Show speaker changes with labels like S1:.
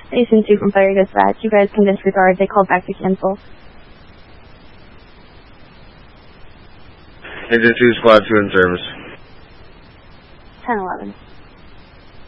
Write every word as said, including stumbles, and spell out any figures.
S1: Station two from Fire Dispatch. You guys can disregard. They called back to cancel.
S2: Engine two, Squad two in service.
S1: ten eleven.